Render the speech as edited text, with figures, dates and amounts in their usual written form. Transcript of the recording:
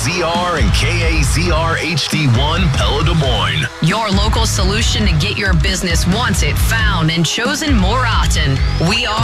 KAZR and KAZR HD1 Pella Des Moines. Your local solution to get your business wanted, found, and chosen more often. We are